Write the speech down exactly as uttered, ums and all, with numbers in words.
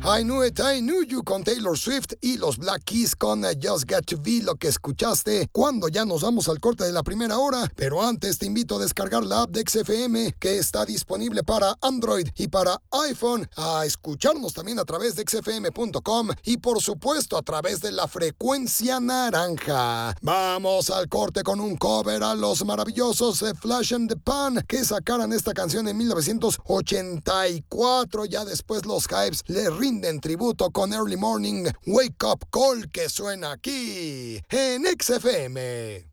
I Knew It, I Knew You con Taylor Swift y los Black Keys con I Just Got to Be, lo que escuchaste cuando ya nos vamos al corte de la primera hora. Pero antes te invito a descargar la app de X F M, que está disponible para Android y para iPhone, a escucharnos también a través de x f m punto com y por supuesto a través de la frecuencia naranja. Vamos al corte con un cover a los maravillosos de Flash and the Pan, que sacaran esta canción en mil novecientos ochenta y cuatro. Ya después los Hypes le rinden tributo con Early Morning Wake Up Call, que suena aquí en X F M.